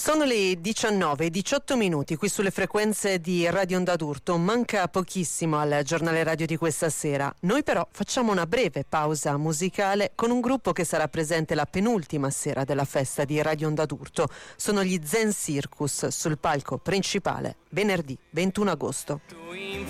Sono le 19:18 qui sulle frequenze di Radio Onda d'Urto. Manca pochissimo al giornale radio di questa sera. Noi però facciamo una breve pausa musicale con un gruppo che sarà presente la penultima sera della festa di Radio Onda d'Urto. Sono gli Zen Circus sul palco principale venerdì 21 agosto.